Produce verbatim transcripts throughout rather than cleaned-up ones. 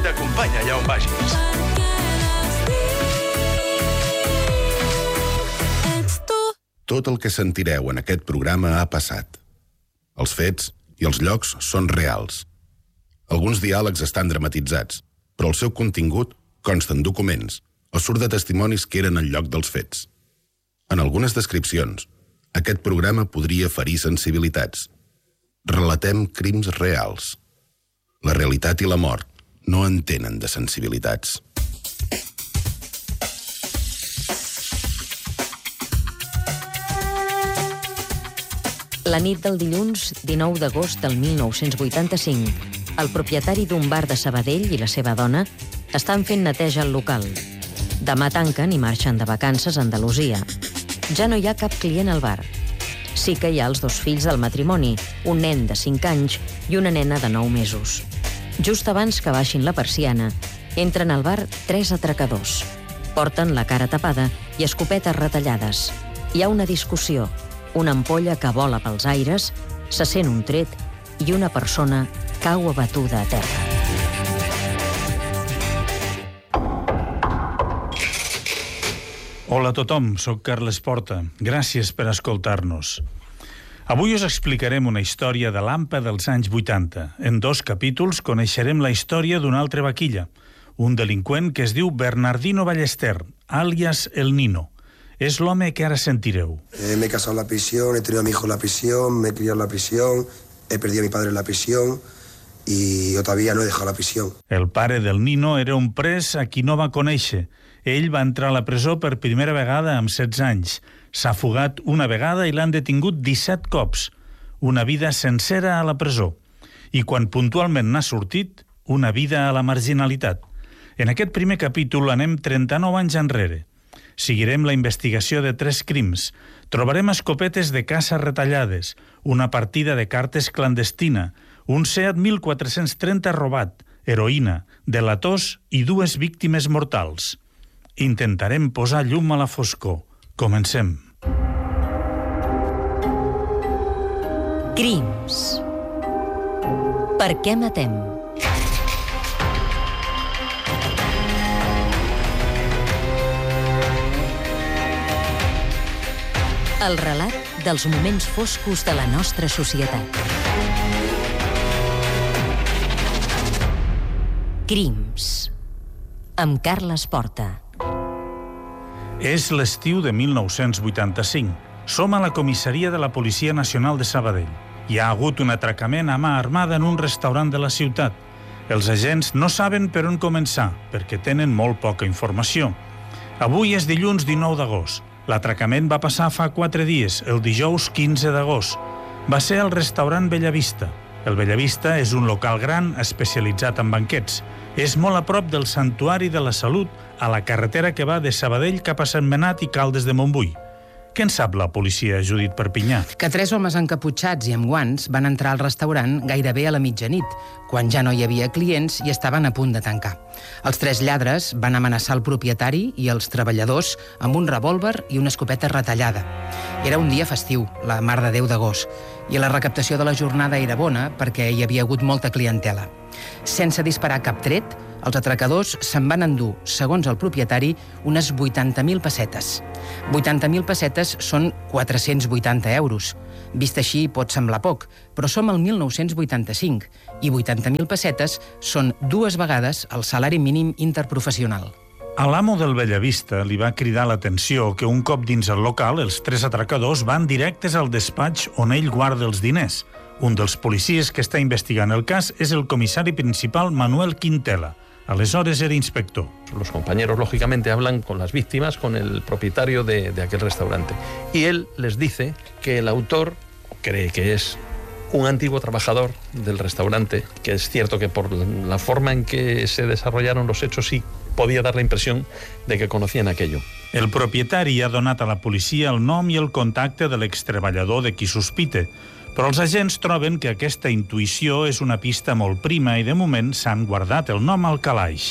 t'acompanya allà on vagis. Tot el que sentireu en aquest programa ha passat. Els fets i els llocs són reals. Alguns diàlegs estan dramatitzats, però el seu contingut consta en documents o surt de testimonis que eren al lloc dels fets. En algunes descripcions, aquest programa podria ferir sensibilitats. Relatem crims reals. La realitat i la mort no entenen de sensibilitats. La nit del dilluns dinou d'agost del mil nou-cents vuitanta-cinc, el propietari d'un bar de Sabadell i la seva dona estan fent neteja al local. Demà tanquen i marxen de vacances a Andalusia. Ja no hi ha cap client al bar. Sí que hi ha els dos fills del matrimoni, un nen de cinc anys i una nena de nou mesos. Just abans que baixin la persiana, entren al bar tres atracadors. Porten la cara tapada i escopetes retallades. Hi ha una discussió, una ampolla que vola pels aires, se sent un tret i una persona cau abatuda a terra. Hola a tothom, soc Carles Porta. Gràcies per escoltar-nos. Avui us explicarem una història de l'Ampa dels anys vuitanta. En dos capítols coneixerem la història d'un altre vaquilla, un delinqüent que es diu Bernardino Ballester, àlies El Nino. És l'home que ara sentireu. Eh, me he casado en la prisión, he tenido a mi hijo en la prisión, me he criado en la prisión, he perdido a mi padre en la prisión y yo todavía no he dejado la prisión. El pare del Nino era un pres a qui no va conèixer. Ell va entrar a la presó per primera vegada amb setze anys. S'ha fugat una vegada i l'han detingut disset cops. Una vida sencera a la presó. I quan puntualment n'ha sortit, una vida a la marginalitat. En aquest primer capítol anem trenta-nou anys enrere. Seguirem la investigació de tres crims. Trobarem escopetes de caça retallades, una partida de cartes clandestina, un Seat mil quatre-cents trenta robat, heroïna, delators i dues víctimes mortals. Intentarem posar llum a la foscor. Comencem. Crims. Per què matem? El relat dels moments foscos de la nostra societat. Crims. Amb Carles Porta. És l'estiu de mil nou-cents vuitanta-cinc. Som a la comissaria de la Policia Nacional de Sabadell. Hi ha hagut un atracament a mà armada en un restaurant de la ciutat. Els agents no saben per on començar, perquè tenen molt poca informació. Avui és dilluns dinou d'agost. L'atracament va passar fa quatre dies, el dijous quinze d'agost. Va ser al restaurant Bellavista. El Bellavista és un local gran especialitzat en banquets. És molt a prop del Santuari de la Salut, a la carretera que va de Sabadell cap a Sentmenat i Caldes de Montbui. Què en sap la policia, Judit Perpinyà? Que tres homes encaputxats i amb guants van entrar al restaurant gairebé a la mitjanit, quan ja no hi havia clients i estaven a punt de tancar. Els tres lladres van amenaçar el propietari i els treballadors amb un revòlver i una escopeta retallada. Era un dia festiu, la Mare de Déu d'agost, i la recaptació de la jornada era bona perquè hi havia hagut molta clientela. Sense disparar cap tret, els atracadors se'n van endur, segons el propietari, unes vuitanta mil pessetes. vuitanta mil pessetes són quatre-cents vuitanta euros. Vist així pot semblar poc, però som al mil nou-cents vuitanta-cinc i vuitanta mil pessetes són dues vegades el salari mínim interprofessional. A l'amo del Bellavista li va cridar l'atenció que un cop dins el local els tres atracadors van directes al despatx on ell guarda els diners. Un dels policies que està investigant el cas és el comissari principal Manuel Quintela. Aleshores era inspector. Los compañeros, lógicamente, hablan con las víctimas, con el propietario de, de aquel restaurante. Y él les dice que el autor cree que es un antiguo trabajador del restaurante, que es cierto que por la forma en que se desarrollaron los hechos sí podía dar la impressió de que conocien aquello. El propietari ha donat a la policia el nom i el contacte de l'extreballador de qui sospite, però els agents troben que aquesta intuïció és una pista molt prima i de moment s'han guardat el nom al calaix.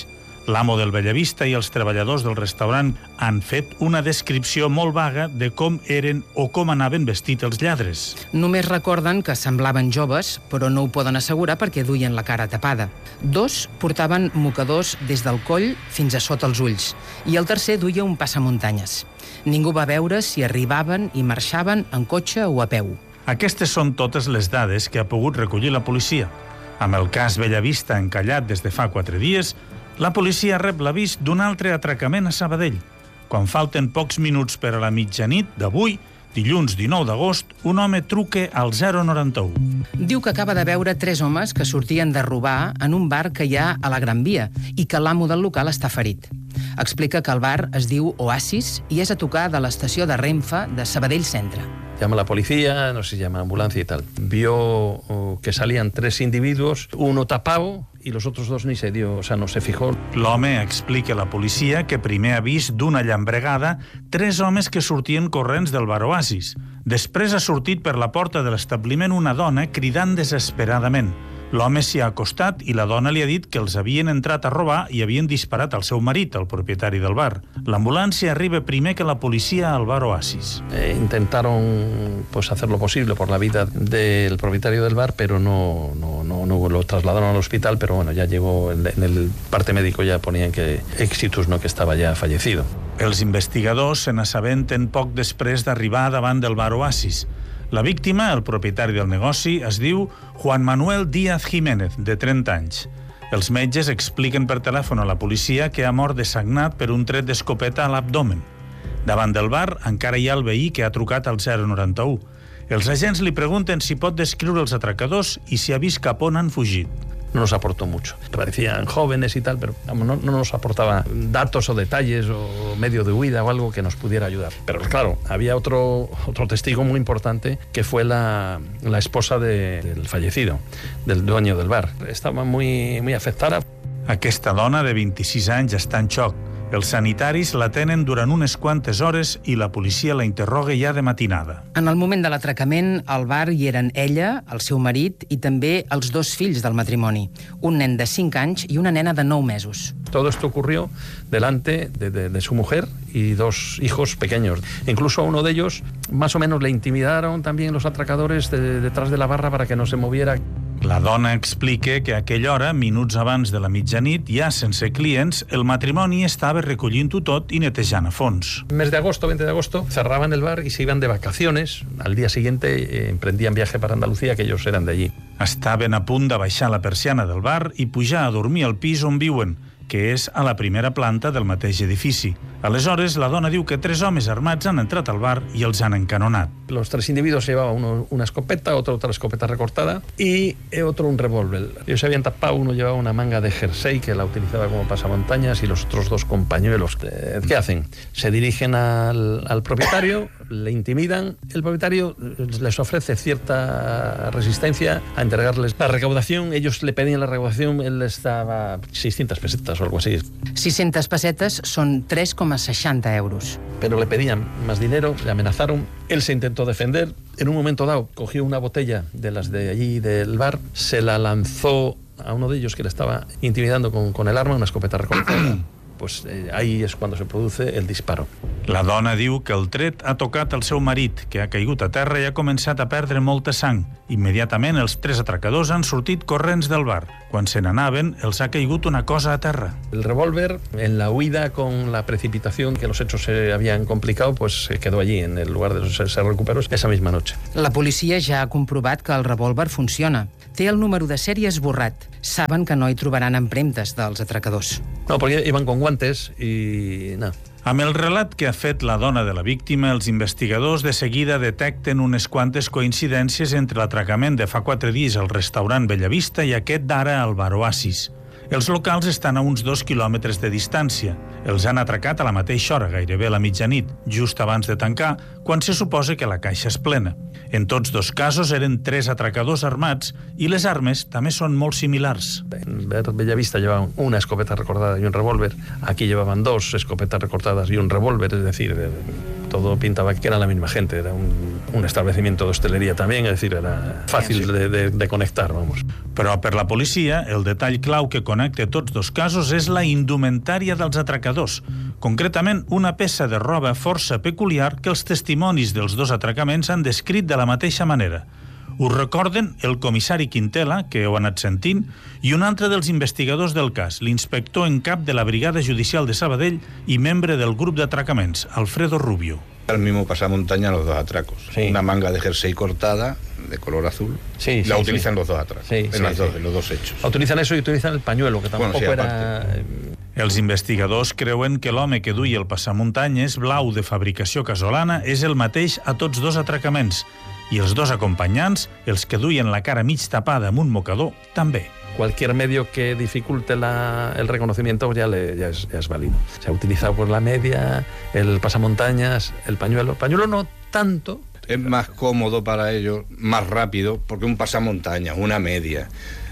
L'amo del Bellavista i els treballadors del restaurant han fet una descripció molt vaga de com eren o com anaven vestits els lladres. Només recorden que semblaven joves, però no ho poden assegurar perquè duien la cara tapada. Dos portaven mocadors des del coll fins a sota els ulls i el tercer duia un passamuntanyes. Ningú va veure si arribaven i marxaven en cotxe o a peu. Aquestes són totes les dades que ha pogut recollir la policia. Amb el cas Bellavista encallat des de fa quatre dies, la policia rep l'avís d'un altre atracament a Sabadell. Quan falten pocs minuts per a la mitjanit d'avui, dilluns dinou d'agost, un home truca al zero noranta-u. Diu que acaba de veure tres homes que sortien de robar en un bar que hi ha a la Gran Via i que l'amo del local està ferit. Explica que el bar es diu Oasis i és a tocar de l'estació de Renfe de Sabadell Centre. Llama a la policía, no sé si llama ambulancia y tal. Vio oh, que salían tres individuos, uno tapado y los otros dos ni se dio, o sea, no se fijó. L'home explica a la policia que primer ha vist d'una llambregada tres homes que sortien corrents del bar Oasis. Després ha sortit per la porta de l'establiment una dona cridant desesperadament. L'home s'hi ha acostat i la dona li ha dit que els havien entrat a robar i havien disparat al seu marit, el propietari del bar. L'ambulància arriba primer que la policia al bar Oasis. Eh, intentaron pues, hacer lo posible por la vida del propietario del bar, pero no, no, no, no lo trasladaron al hospital, pero bueno, ya llegó, en el parte médico ya ponían que exitus, no, que estaba ya fallecido. Els investigadors se n'assabenten poc després d'arribar davant del bar Oasis. La víctima, el propietari del negoci, es diu Juan Manuel Díaz Jiménez, de trenta anys. Els metges expliquen per telèfon a la policia que ha mort dessagnat per un tret d'escopeta a l'abdomen. Davant del bar encara hi ha el veí que ha trucat al zero noranta-u. Els agents li pregunten si pot descriure els atracadors i si ha vist cap on han fugit. No nos aportó mucho. Parecían jóvenes y tal, pero vamos, no, no nos aportaba datos o detalles o medio de huida o algo que nos pudiera ayudar. Pero claro, había otro, otro testigo muy importante que fue la, la esposa de, del fallecido, del dueño del bar. Estaba muy, muy afectada. Aquesta dona de vint-i-sis anys està en xoc. Els sanitaris la tenen durant unes quantes hores i la policia la interroga ja de matinada. En el moment de l'atracament, al bar hi eren ella, el seu marit i també els dos fills del matrimoni, un nen de cinc anys i una nena de nou mesos. Todo esto ocurrió delante de, de, de su mujer y dos hijos pequeños. Incluso a uno de ellos, más o menos, le intimidaron también los atracadores de, detrás de la barra para que no se moviera. La dona explica que a aquella hora, minuts abans de la mitjanit, ja sense clients, el matrimoni estava recollint-ho tot i netejant a fons. Mes de agosto, veinte de agosto, cerraban el bar y se iban de vacaciones. Al día siguiente eh, emprendían viaje para Andalucía, que ellos eran de allí. Estaven a punt de baixar la persiana del bar i pujar a dormir al pis on viuen, que és a la primera planta del mateix edifici. Aleshores, la dona diu que tres homes armats han entrat al bar i els han encanonat. Los tres individuos llevaban uno una escopeta, otro otra escopeta recortada y otro un revólver. Ellos se habían tapado, uno llevaba una manga de jersey que la utilizaba como pasamontañas y los otros dos con pañuelos. ¿Qué hacen? Se dirigen al, al propietario, le intimidan. El propietario les ofrece cierta resistencia a entregarles la recaudación. Ellos le pedían la recaudación, él les daba seiscientas pesetas o algo así. seiscientas pesetas son tres coma seixanta euros. Pero le pedían más dinero, le amenazaron. Él se intentó defender. En un momento dado cogió una botella de las de allí del bar, se la lanzó a uno de ellos que le estaba intimidando con, con el arma, una escopeta recortada. Pues eh, ahí es cuando se produce el disparo. La dona diu que el tret ha tocat el seu marit, que ha caigut a terra i ha començat a perdre molta sang. Immediatament els tres atracadors han sortit corrents del bar. Quan se n'anaven, els ha caigut una cosa a terra. El revólver, en la huida con la precipitación que los hechos se habían complicado, pues se quedó allí, en el lugar de se, se recuperó esa misma noche. La policia ja ha comprovat que el revòlver funciona. Té el número de sèrie esborrat. Saben que no hi trobaran empremtes dels atracadors. No, porque iban con guantes y nada. Amb el relat que ha fet la dona de la víctima, els investigadors de seguida detecten unes quantes coincidències entre l'atracament de fa quatre dies al restaurant Bellavista i aquest d'ara al bar Oasis. Els locals estan a uns dos quilòmetres de distància. Els han atracat a la mateixa hora, gairebé a la mitjanit, just abans de tancar, quan se suposa que la caixa és plena. En tots dos casos eren tres atracadors armats i les armes també són molt similars. En Bellavista llevaban una escopeta recortada y un revólver. Aquí llevaban dos escopetas recortadas y un revólver, es decir, todo pintaba que eran la misma gente. Era un, un establecimiento de hostelería también, es decir, era fàcil de, de, de connectar, vamos. Però per la policia, el detall clau que connecta tots dos casos és la indumentària dels atracadors, concretament una peça de roba força peculiar que els testimonis dels dos atracaments han descrit de la mateixa manera. Ho recorden el comissari Quintela, que heu anat sentint, i un altre dels investigadors del cas, l'inspector en cap de la Brigada Judicial de Sabadell i membre del grup d'atracaments, Alfredo Rubio. Al mismo pasamontaña los dos atracos. Sí. Una manga de jersey cortada, de color azul. Sí, la sí, utilizan sí. los dos atracos, sí, en, sí, las sí. dos, en los dos hechos. Utilizan eso y utilizan el pañuelo, que tampoco bueno, sí, era... Els investigadors creuen que l'home que duia el passamuntanyes blau de fabricació casolana és el mateix a tots dos atracaments, i els dos acompanyants, els que duien la cara mig tapada amb un mocador, també. Cualquier medio que dificulte la, el reconocimiento ya, le, ya, es, ya es válido. Se ha utilizado pues, la media, el pasamontañas, el pañuelo. El pañuelo no tanto. Es más cómodo para ellos, más rápido, porque un pasamontañas, una media.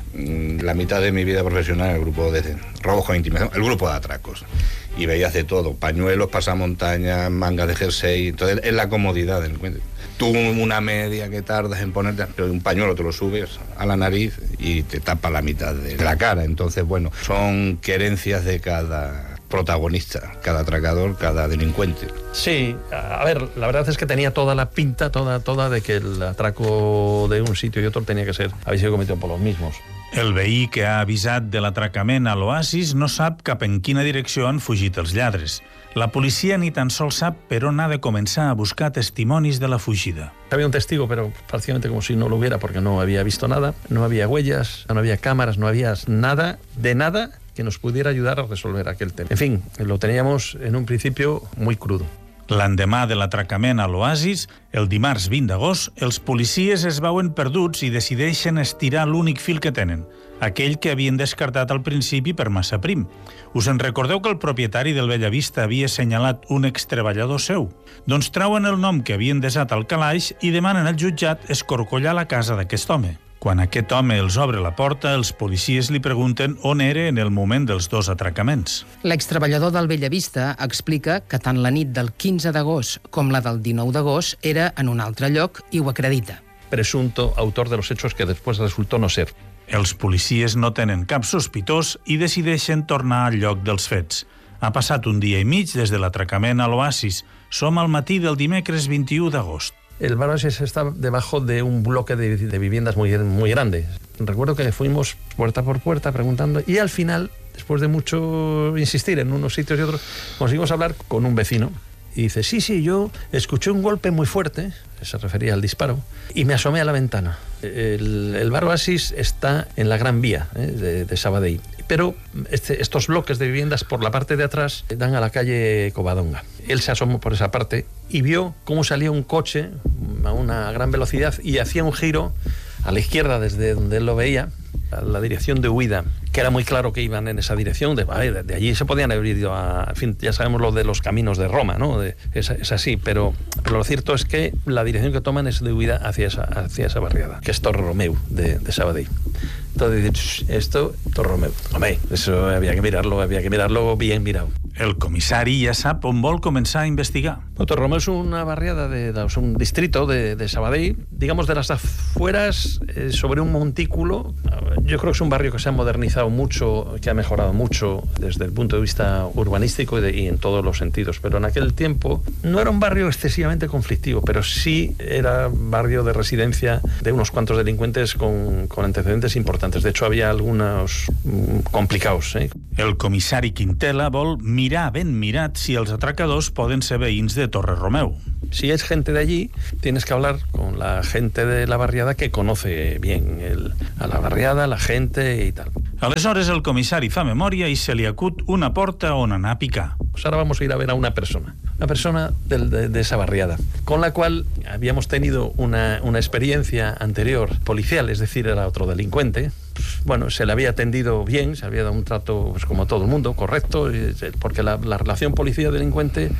La mitad de mi vida profesional en el grupo de robos con intimidación, el grupo de atracos. Y veías de todo, pañuelos, pasamontañas, mangas de jersey. Entonces es la comodidad del encuentro. Tú una media que tardas en ponerte, pero un pañuelo te lo subes a la nariz y te tapa la mitad de la cara. Entonces, bueno, son querencias de cada protagonista, cada atracador, cada delincuente. Sí, a ver, la verdad es que tenía toda la pinta, toda, toda de que el atraco de un sitio y otro tenía que ser, había sido cometido por los mismos. El veí que ha avisat de l'atracament a l'Oasis no sap cap en quina direcció han fugit els lladres. La policia ni tan sols sap per on ha de començar a buscar testimonis de la fugida. Había un testigo, pero prácticamente como si no lo hubiera, porque no había visto nada, no había huellas, no había cámaras, no había nada, de nada que nos pudiera ayudar a resolver aquel tema. En fin, lo teníamos en un principio muy crudo. L'endemà de l'atracament a l'Oasis, el dimarts vint d'agost, els policies es veuen perduts i decideixen estirar l'únic fil que tenen, aquell que havien descartat al principi per massa prim. Us en recordeu que el propietari del Bellavista havia assenyalat un extreballador seu? Doncs trauen el nom que havien desat al calaix i demanen al jutjat escorcollar la casa d'aquest home. Quan aquest home els obre la porta, els policies li pregunten on era en el moment dels dos atracaments. L'extreballador del Bellavista explica que tant la nit del quinze d'agost com la del dinou d'agost era en un altre lloc i ho acredita. Presunto autor de los hechos que después resultó no ser. Els policies no tenen cap sospitós i decideixen tornar al lloc dels fets. Ha passat un dia i mig des de l'atracament a l'Oasis. Som al matí del dimecres vint-i-u d'agost. El bar Oasis está debajo de un bloque de, de viviendas muy, muy grande. Recuerdo que fuimos puerta por puerta preguntando y al final, después de mucho insistir en unos sitios y otros, conseguimos hablar con un vecino. Y dice, sí, sí, yo escuché un golpe muy fuerte, se refería al disparo, y me asomé a la ventana. El, el bar Oasis está en la Gran Vía eh, de, de Sabadell, pero este, estos bloques de viviendas por la parte de atrás dan a la calle Covadonga. Él se asomó por esa parte y vio cómo salía un coche a una gran velocidad y hacía un giro a la izquierda desde donde él lo veía, a la dirección de huida, que era muy claro que iban en esa dirección, de, de, de allí se podían haber ido a... En fin, ya sabemos lo de los caminos de Roma, ¿no? De, es, es así, pero, pero lo cierto es que la dirección que toman es de huida hacia esa, hacia esa barriada, que es Torre Romeu, de, de Sabadell. Entonces, esto, Torre Romeu, hombre, eso había que mirarlo, había que mirarlo bien mirado. El comissari ja sap on vol començar a investigar. No, Torre Romeu es una barriada, de, de, un distrito de, de Sabadell, digamos de las afueras, eh, sobre un montículo. Yo creo que es un barrio que se ha modernizado mucho, que ha mejorado mucho desde el punto de vista urbanístico y, de, y en todos los sentidos, pero en aquel tiempo no era un barrio excesivamente conflictivo, pero sí era barrio de residencia de unos cuantos delincuentes con, con antecedentes importantes. De hecho, había algunos mm, complicados. Eh? El comissari Quintela vol mirar ben mirat si els atracadors poden ser veïns de Torre Romeu. Si es gente de allí, tienes que hablar con la gente de la barriada que conoce bien el, a la barriada, la gente y tal. Aleshores el comissari fa memòria i se li acut una porta on anar a picar. Pues ahora vamos a ir a ver a una persona, una persona de, de, de esa barriada, con la cual habíamos tenido una, una experiencia anterior policial, es decir, era otro delincuente. Bueno, se le había atendido bien, se había dado un trato pues, como todo el mundo, correcto, porque la, la relación policía-delincuente,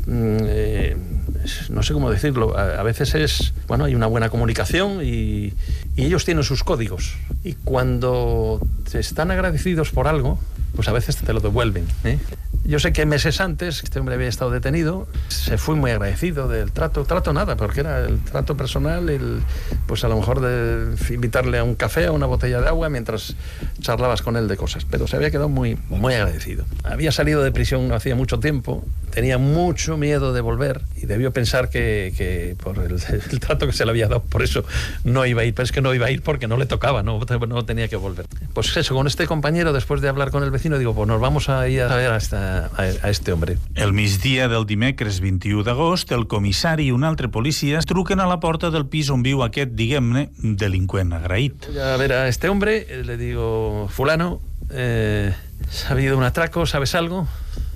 eh, no sé cómo decirlo, a, a veces es, bueno, hay una buena comunicación y, y ellos tienen sus códigos. Y cuando te están agradecidos por algo, pues a veces te lo devuelven, ¿eh? Yo sé que meses antes este hombre había estado detenido, se fue muy agradecido del trato, trato nada, porque era el trato personal, el, pues a lo mejor de invitarle a un café, a una botella de agua, mientras charlabas con él de cosas, pero se había quedado muy, muy agradecido. Había salido de prisión no hacía mucho tiempo, tenía mucho miedo de volver y debió pensar que, que por el, el trato que se le había dado, por eso no iba a ir, pero es que no iba a ir porque no le tocaba, no, no tenía que volver. Pues eso, con este compañero, después de hablar con el vecino, digo, pues nos vamos a ir a ver a, esta, a, a este hombre. El migdia del dimecres vint-i-u d'agost, el comissari i un altre policia truquen a la porta del pis on viu aquest, diguem-ne, delinqüent agraït. Voy a ver a este hombre, le digo, fulano, eh, ¿ha habido un atraco? ¿Sabes algo?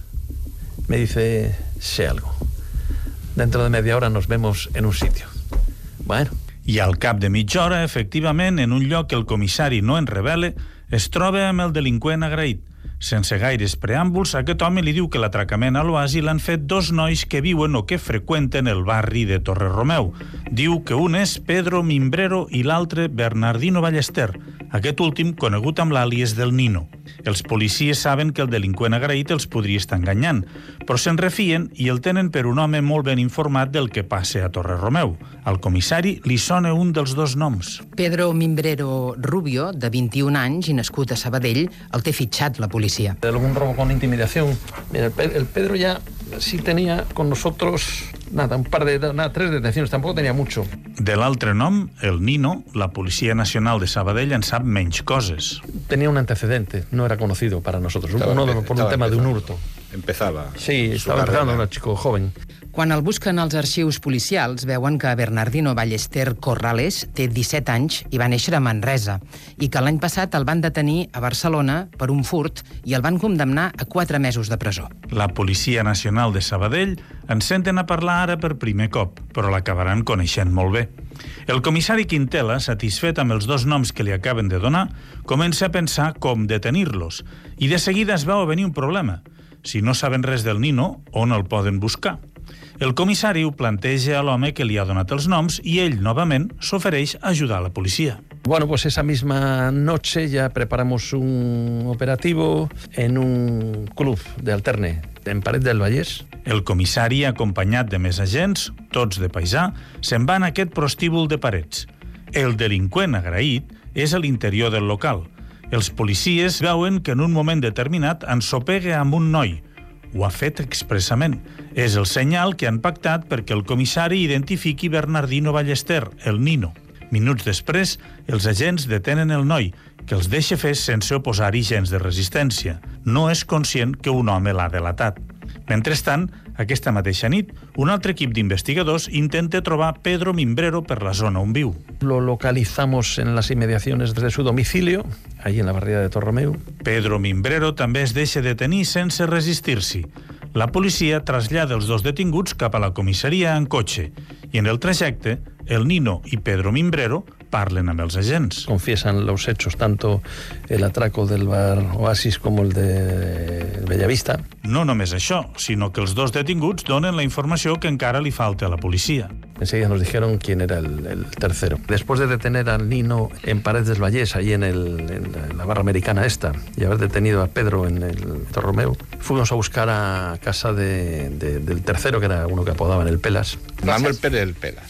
Me dice, sé algo. Dentro de media hora nos vemos en un sitio. Bueno. I al cap de mitja hora, efectivament, en un lloc que el comissari no en revela, es troba amb el delinqüent agraït. Sense gaires preàmbuls, aquest home li diu que l'atracament a l'oasi l'han fet dos nois que viuen o que freqüenten el barri de Torre-Romeu. Diu que un és Pedro Mimbrero i l'altre Bernardino Ballester, aquest últim conegut amb l'àlies del Nino. Els policies saben que el delinqüent agraït els podria estar enganyant, però se'n refien i el tenen per un home molt ben informat del que passa a Torre-Romeu. Al comissari li sona un dels dos noms. Pedro Mimbrero Rubio, de vint-i-un anys i nascut a Sabadell, el té fitxat la policia. De algún robo con intimidación. Mira, el Pedro ya sí tenía con nosotros nada, un par de, nada, tres detenciones, tampoco tenía mucho. De l'altre nom, el Nino, la Policia Nacional de Sabadell en sap menys coses. Tenía un antecedente, no era conocido para nosotros, estaba, uno por un tema empezando. de un hurto. Empezaba. Sí, estaba empezando, un chico joven. Quan el busquen als arxius policials, veuen que Bernardino Ballester Corrales té disset anys i va néixer a Manresa, i que l'any passat el van detenir a Barcelona per un furt i el van condemnar a quatre mesos de presó. La Policia Nacional de Sabadell en senten a parlar ara per primer cop, però l'acabaran coneixent molt bé. El comissari Quintela, satisfet amb els dos noms que li acaben de donar, comença a pensar com detenir-los, i de seguida es veu a venir un problema. Si no saben res del Nino, on el poden buscar? El comissari ho planteja a l'home que li ha donat els noms i ell, novament, s'ofereix a ajudar a la policia. Bueno, pues esa misma noche ya preparamos un operativo en un club de alterne, en Paret del Vallès. El comissari, acompanyat de més agents, tots de paisà, se'n va en aquest prostíbul de Parets. El delinqüent agraït és a l'interior del local. Els policies veuen que en un moment determinat ensopega amb un noi. Ho ha fet expressament. És el senyal que han pactat perquè el comissari identifiqui Bernardino Ballester, el Nino. Minuts després, els agents detenen el noi, que els deixa fer sense oposar-hi gens de resistència. No és conscient que un home l'ha delatat. Mentrestant, aquesta mateixa nit, un altre equip d'investigadors intenta trobar Pedro Mimbrero per la zona on viu. Lo localizamos en las inmediaciones de su domicilio, ahí en la barriada de Torromeu. Pedro Mimbrero també es deixa detenir sense resistir-s'hi. La policia trasllada els dos detinguts cap a la comissaria en cotxe i en el trajecte, el Nino i Pedro Mimbrero parlen amb els agents. Confiesan los hechos, tanto el atraco del bar Oasis como el de Bellavista. No només això, sinó que els dos detinguts donen la informació que encara li falta a la policia. Enseguida nos dijeron quién era el, el tercero. Después de detener al Nino en Paredes del Vallès, ahí en, el, en la barra americana esta, y haber detenido a Pedro en el Torromeu, fuimos a buscar a casa de, de, del tercero, que era uno que apodaban el Pelas. Manuel Pérez el Pelas.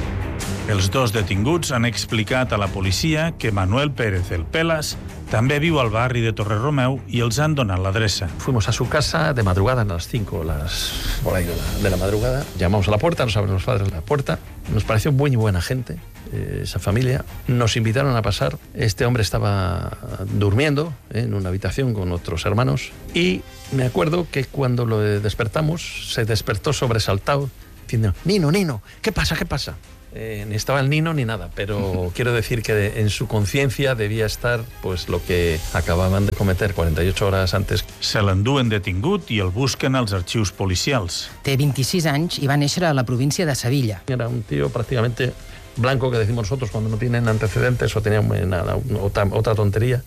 Els dos detinguts han explicat a la policia que Manuel Pérez el Pelas també viu al barri de Torre-Romeu i els han donat l'adreça. Fuimos a su casa de madrugada, a las cinco, las, por ahí de la, de la madrugada. Llamamos a la puerta, nos abren los padres la puerta. Nos pareció muy buena gente, eh, esa familia. Nos invitaron a pasar. Este hombre estaba durmiendo eh, en una habitación con otros hermanos. Y me acuerdo que cuando lo despertamos, se despertó sobresaltado, diciendo, Nino, Nino, ¿qué pasa, qué pasa? Eh, ni estaba el Nino ni nada, pero quiero decir que de, en su conciencia debía estar pues lo que acababan de cometer cuarenta y ocho horas antes. Se l'enduen detingut i el busquen als arxius policials. Té vint-i-sis anys i va néixer a la província de Sevilla. Era un tío prácticamente blanco, que decimos nosotros cuando no tienen antecedentes o tenían nada, otra, otra tontería.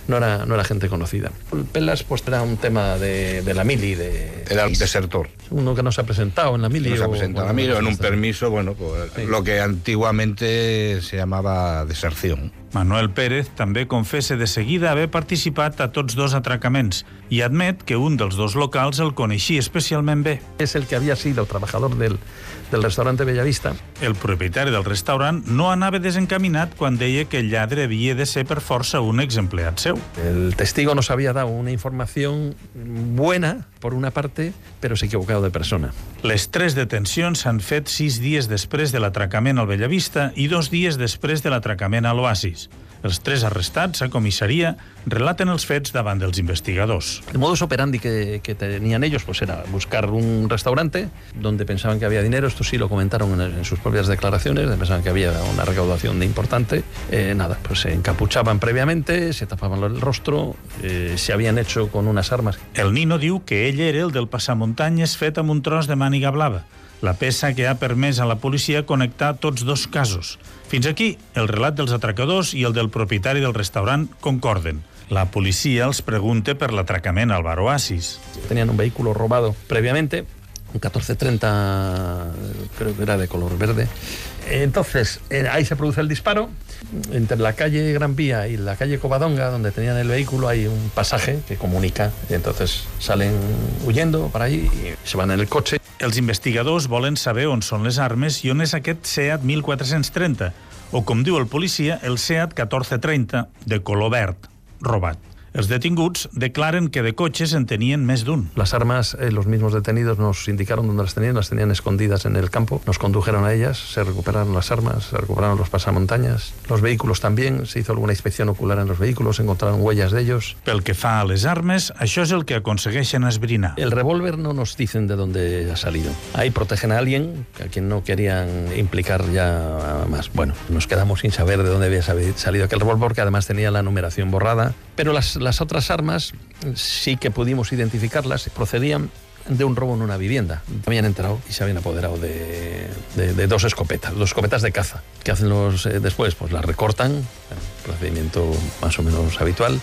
no era, no era gente conocida. Pelas pues era un tema de, de la mili. De, era un desertor. Uno que no se ha presentado en la mili. No se ha o, presentado en la mili o en un permiso, bueno, pues sí. Lo que antiguamente se llamava deserció. Manuel Pérez també confessa de seguida haver participat a tots dos atracaments i admet que un dels dos locals el coneixia especialment bé. És el que havia sido trabajador del, del restaurante Bellavista. El propietari del restaurant no anava desencaminat quan deia que el lladre havia de ser per força un exempleat seu. El testigo nos había dado una información buena, por una parte, pero se ha equivocado de persona. Les tres detencions s'han fet sis dies després de l'atracament al Bellavista i dos dies després de l'atracament a l'Oasis. Els tres arrestats a comissaria relaten els fets davant dels investigadors. El modus operandi que, que tenían ellos pues era buscar un restaurante donde pensaban que había dinero. Esto sí lo comentaron en, en sus propias declaraciones. Pensaban que había una recaudación de importante. Eh, nada, pues se encapuchaban previamente, se tapaban el rostro, eh, se habían hecho con unas armas. El Nino diu que ell era el del passamuntanyes fet amb un tros de màniga blava, la peça que ha permès a la policia connectar tots dos casos. Fins aquí, el relat dels atracadors i el del propietari del restaurant concorden. La policia els pregunta per l'atracament al bar Oasis. Tenían un vehículo robado previamente, un catorce treinta, creo que era de color verde. Entonces, ahí se produce el disparo. Entre la calle Gran Vía y la calle Covadonga, donde tenían el vehículo, hay un pasaje que comunica. Y entonces salen huyendo para allí y se van en el coche. Els investigadors volen saber on són les armes i on és aquest Seat mil quatre-cents trenta, o com diu el policia, el Seat catorze trenta, de color verd, robat. Els detinguts declaren que de cotxes en tenien més d'un. Las armas, eh, los mismos detenidos nos indicaron dónde las tenían, las tenían escondidas en el campo, nos condujeron a ellas, se recuperaron las armas, se recuperaron los pasamontañas, los vehículos también, se hizo alguna inspección ocular en los vehículos, se encontraron huellas de ellos. Pel que fa a les armes, això és el que aconsegueixen esbrinar. El revólver no nos dicen de dónde ha salido. Ahí protegen a alguien a quien no querían implicar ya más. Bueno, nos quedamos sin saber de dónde había salido aquel revólver, que además tenía la numeración borrada, pero las Las otras armas sí que pudimos identificarlas, procedían de un robo en una vivienda. Habían entrado y se habían apoderado de, de, de dos escopetas, dos escopetas de caza. ¿Qué hacen los eh, después? Pues las recortan, procedimiento más o menos habitual.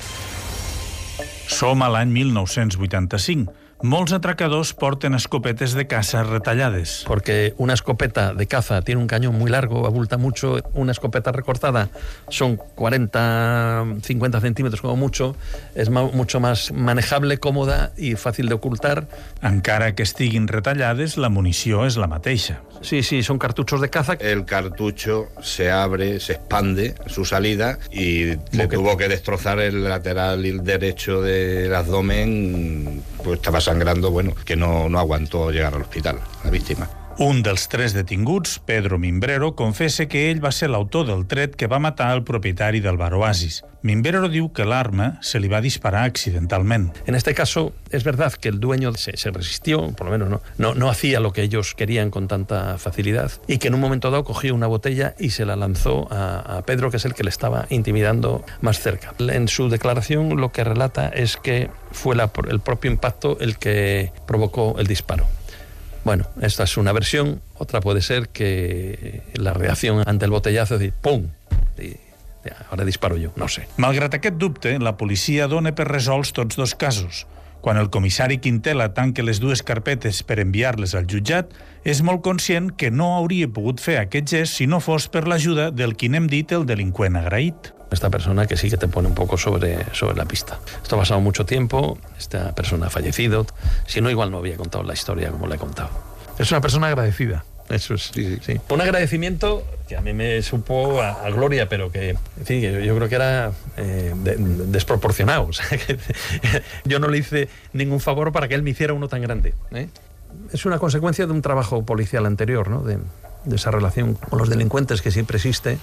Som a l'any mil nou-cents vuitanta-cinc. Molts atracadors porten escopetes de caza retallades. Porque una escopeta de caza tiene un cañón muy largo, abulta mucho. Una escopeta recortada son cuarenta, cincuenta centímetros como mucho. Es mucho más manejable, cómoda y fácil de ocultar. Encara que estiguin retallades, la munició és la mateixa. Sí, sí, son cartuchos de caza. El cartucho se abre, se expande su salida y le tuvo que destrozar el lateral derecho del abdomen, pues estaba sangrando, bueno, que no, no aguantó llegar al hospital, la víctima. Un dels tres detinguts, Pedro Mimbrero, confessa que ell va ser l'autor del tret que va matar el propietari del bar Oasis. Mimbrero diu que l'arma se li va disparar accidentalment. En este caso, es verdad que el dueño se, se resistió, por lo menos no, no, no hacía lo que ellos querían con tanta facilidad, y que en un momento dado cogió una botella y se la lanzó a, a Pedro, que es el que le estaba intimidando más cerca. En su declaración lo que relata es que fue la, el propio impacto el que provocó el disparo. Bueno, esta es una versión. Otra puede ser que la reacción ante el botellazo es decir, ¡pum! Y ara disparo jo, no sé. Malgrat aquest dubte, la policia dona per resolts tots dos casos. Quan el comissari Quintela tanca les dues carpetes per enviar-les al jutjat, és molt conscient que no hauria pogut fer aquest gest si no fos per l'ajuda del qui n'hem dit el delinqüent agraït. Esta persona que sí que te pone un poco sobre, sobre la pista. Esto ha pasado mucho tiempo, esta persona ha fallecido, si no igual no había contado la historia como la he contado. Es una persona agradecida. Eso es, sí, sí. Sí. Un agradecimiento que a mí me supo a, a gloria, pero que, en fin, que yo creo que era eh, de, de, desproporcionado. O sea, que yo no le hice ningún favor para que él me hiciera uno tan grande, ¿eh? Es una consecuencia de un trabajo policial anterior, ¿no? De, de esa relación con los delincuentes que siempre existe,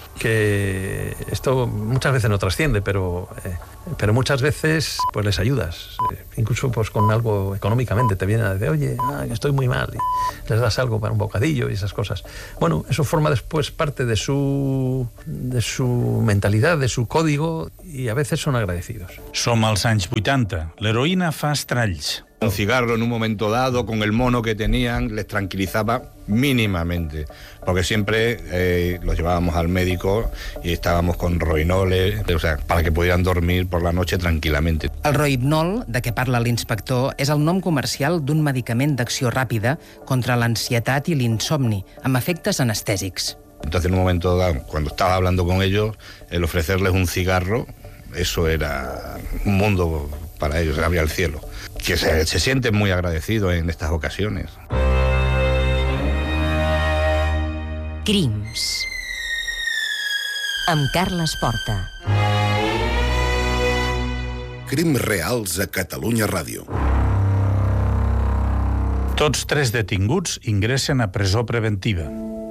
que esto muchas veces no trasciende, pero, eh, pero muchas veces pues les ayudas, eh, incluso pues con algo económicamente, te vienen a decir, oye, ah, estoy muy mal, y les das algo para un bocadillo y esas cosas. Bueno, eso forma después parte de su, de su mentalidad, de su código, y a veces son agradecidos. Som als anys vuitanta. L'heroïna fa estralls. Un cigarro en un momento dado, con el mono que tenían, les tranquilizaba mínimamente, porque siempre eh, los llevábamos al médico y estábamos con roïnoles, o sea, para que pudieran dormir por la noche tranquilamente. El rohypnol, de què parla l'inspector, és el nom comercial d'un medicament d'acció ràpida contra l'ansietat i l'insomni, amb efectes anestèsics. Entonces, en un momento dado, cuando estaba hablando con ellos, el ofrecerles un cigarro, eso era un mundo para ellos, se abría el cielo. Que se, se sienten muy agradecidos en estas ocasiones. Crims. Amb Carles Porta. Crims reals a Catalunya Ràdio. Tots tres detinguts ingressen a presó preventiva.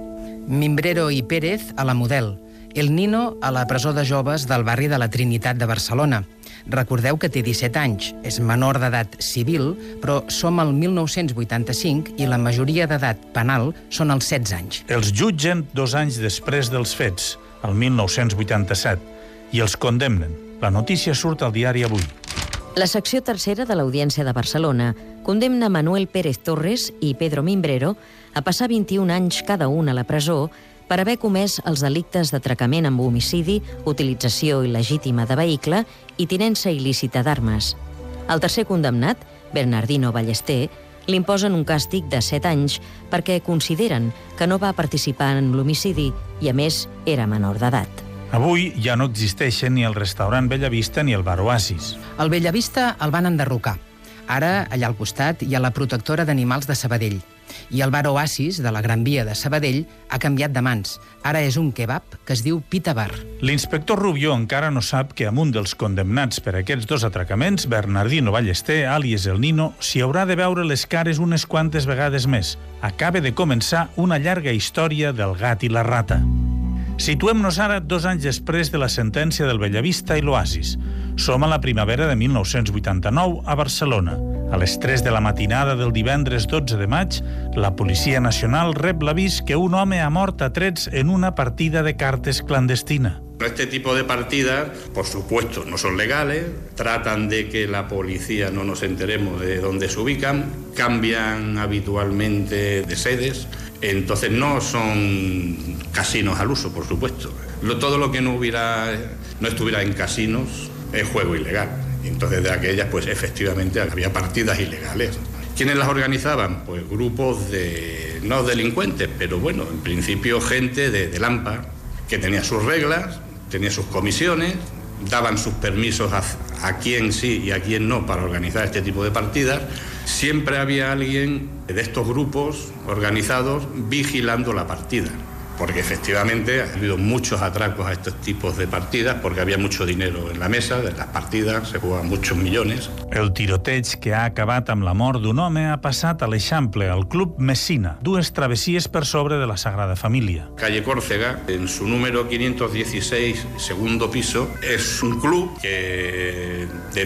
Mimbrero i Pérez a la Model. El Nino a la presó de joves del barri de la Trinitat de Barcelona. Recordeu que té disset anys, és menor d'edat civil, però som al mil nou-cents vuitanta-cinc i la majoria d'edat penal són els setze anys. Els jutgen dos anys després dels fets, el mil nou-cents vuitanta-set, i els condemnen. La notícia surt al diari Avui. La secció tercera de l'Audiència de Barcelona condemna Manuel Pérez Torres i Pedro Mimbrero a passar vint-i-un anys cada un a la presó per haver comès els delictes d'atracament amb homicidi, utilització il·legítima de vehicle i tinença il·lícita d'armes. Al tercer condemnat, Bernardino Ballester, li imposen un càstig de set anys perquè consideren que no va participar en l'homicidi i, a més, era menor d'edat. Avui ja no existeixen ni el restaurant Bellavista ni el bar Oasis. El Bellavista el van enderrocar. Ara, allà al costat, hi ha la protectora d'animals de Sabadell. I el bar Oasis, de la Gran Via de Sabadell, ha canviat de mans. Ara és un kebab que es diu Pita Bar. L'inspector Rubió encara no sap que amb un dels condemnats per aquests dos atracaments, Bernardino Ballester, àlies el Nino, s'hi haurà de veure les cares unes quantes vegades més. Acaba de començar una llarga història del gat i la rata. Situem-nos ara dos anys després de la sentència del Bellavista i l'Oasis. Som a la primavera de mil nou-cents vuitanta-nou a Barcelona. A les tres de la matinada del divendres dotze de maig, la Policia Nacional rep l'avís que un home ha mort a trets en una partida de cartes clandestina. Este tipo de partidas, por supuesto, no son legales, tratan de que la policía no nos enteremos de dónde se ubican, cambian habitualmente de sedes, entonces no son casinos al uso, por supuesto. Todo lo que no hubiera, no estuviera en casinos es juego ilegal. Entonces de aquellas, pues efectivamente había partidas ilegales. ¿Quiénes las organizaban? Pues grupos de, no delincuentes, pero bueno, en principio gente de, de Lampa, que tenía sus reglas, tenía sus comisiones, daban sus permisos a, a quién sí y a quién no para organizar este tipo de partidas. Siempre había alguien de estos grupos organizados vigilando la partida, porque efectivamente ha habido muchos atracos a estos tipos de partidas, porque había mucho dinero en la mesa de las partidas, se jugaban muchos millones. El tiroteig que ha acabat amb la mort d'un home ha passat a l'Eixample, al Club Messina, dues travessies per sobre de la Sagrada Família. Calle Córcega, en su número quinientos dieciséis, segundo piso, es un club que de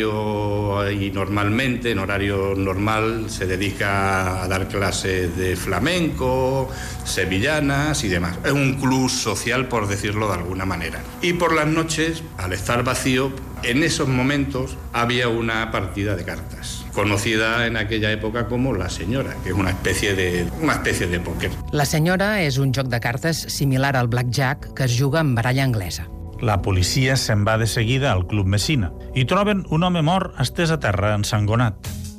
diario y normalmente, en horario normal, se dedica a dar clases de flamenco, sevillanas y demás. Es un club social, por decirlo de alguna manera. Y por las noches, al estar vacío, en esos momentos había una partida de cartas, conocida en aquella época como La Senyora, que es una especie de, una especie de póquer. La Senyora és un joc de cartes similar al blackjack que es juga amb baralla anglesa. La policia se'n va de seguida al Club Messina i troben un home mort estès a terra, ensangonat.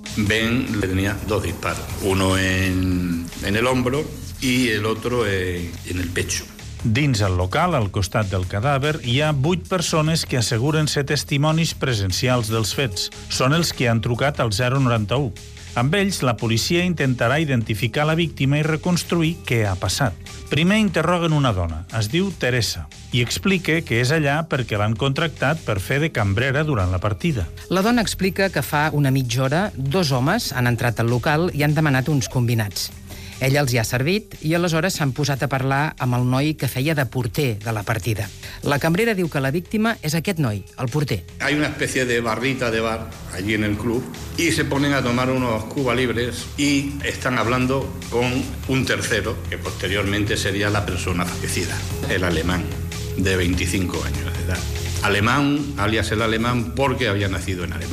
Ben le tenía dos disparos, uno en, en el hombro y el otro en, en el pecho. Dins el local, al costat del cadàver, hi ha vuit persones que asseguren ser testimonis presencials dels fets. Són els que han trucat al zero noranta-u. Amb ells, la policia intentarà identificar la víctima i reconstruir què ha passat. Primer interroguen una dona, es diu Teresa, i explica que és allà perquè l'han contractat per fer de cambrera durant la partida. La dona explica que fa una mitja hora dos homes han entrat al local i han demanat uns combinats. Ella els hi ha servit i aleshores s'han posat a parlar amb el noi que feia de porter de la partida. La cambrera diu que la víctima és aquest noi, el porter. Hay una especie de barrita de bar allí en el club y se ponen a tomar unos Cuba Libres y están hablando con un tercero, que posteriormente sería la persona fallecida, el alemán, de veinticinco años de edad. Alemán, alias el alemán, porque había nacido en Alemania.